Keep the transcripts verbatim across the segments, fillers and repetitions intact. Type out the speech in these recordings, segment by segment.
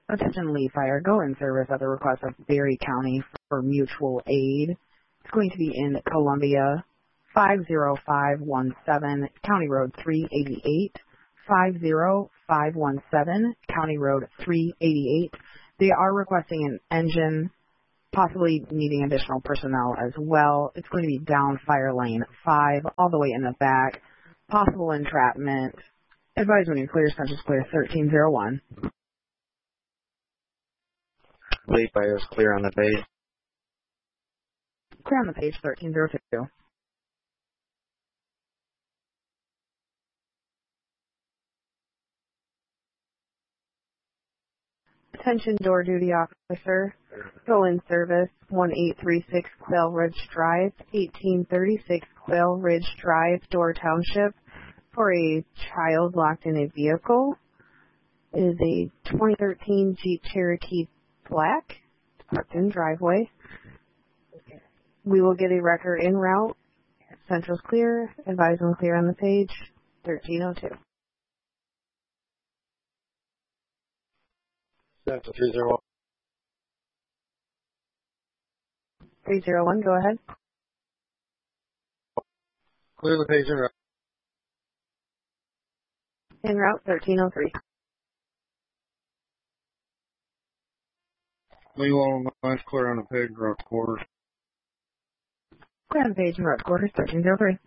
Attention Lee Fire, go in service at the request of Berry County for mutual aid. It's going to be in Columbia, five zero five one seven, County Road three eighty-eight, five zero five one seven, County Road three eighty-eight. They are requesting an engine, possibly needing additional personnel as well. It's going to be down fire lane five, all the way in the back. Possible entrapment. Advise when you're clear, census clear thirteen oh one. Lee Fire is clear on the page. Clear on the page thirteen oh two. Attention door duty officer, go in service one eight three six Quail Ridge Drive, eighteen thirty-six Quail Ridge Drive, Door Township, for a child locked in a vehicle. It is a twenty thirteen Jeep Cherokee Black, parked in driveway. We will get a record en route. Central's clear. Advise when clear on the page. thirteen oh two. Central three zero one. three oh one, go ahead. Clear the page en route. En route thirteen oh three. Lee one oh nine is clear on the page, route quarters. Clear on the page, route quarters thirteen oh three.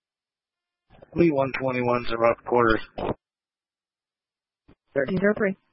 Lee one twenty-one is route quarters. thirteen oh three.